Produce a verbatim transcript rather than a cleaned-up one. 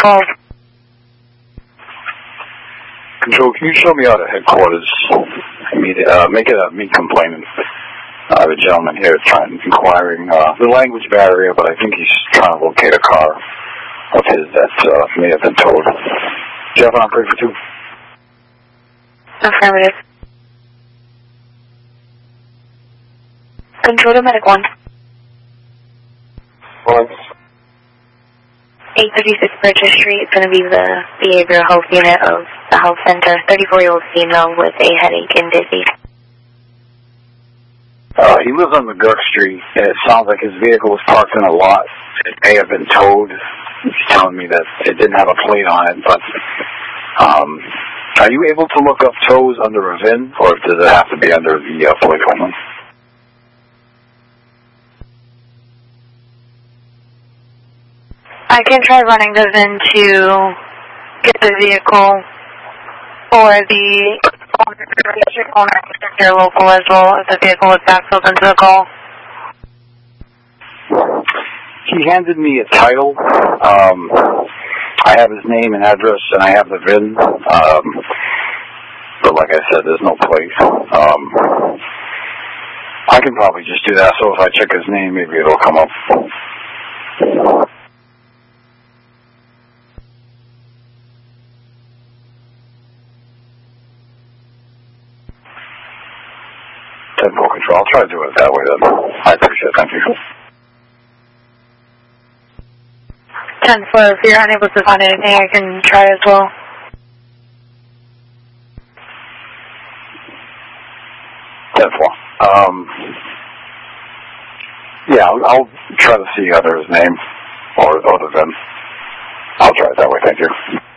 twelve. Control, can you show me out of headquarters? Meet, uh, make it a me complaining. Uh, the gentleman here is trying, inquiring, uh, the language barrier, but I think he's trying to locate a car of his that, uh, may have been towed. Jeff, on three for two. Affirmative. Control to medic one. One. eight thirty-six Purchase Street. It's going to be the behavioral health unit of the health center. thirty-four-year-old female with a headache and dizzy. Uh, he lives on McGurk Street, and it sounds like his vehicle was parked in a lot. It may have been towed. He's telling me that it didn't have a plate on it, but, um, are you able to look up tows under a V I N, or does it have to be under the uh, plate only? I can try running the V I N to get the vehicle or the owner if they're local as well, if the vehicle is backfilled into the call. He handed me a title. Um, I have his name and address, and I have the V I N. Um, but like I said, there's no plate. Um, I can probably just do that, so if I check his name, maybe it'll come up. ten four Control. I'll try to do it that way then. I appreciate it. Thank you. ten four, if you're unable to find anything, I can try as well. ten four. Um, yeah, I'll, I'll try to see either his name or, or the V I N. I'll try it that way. Thank you.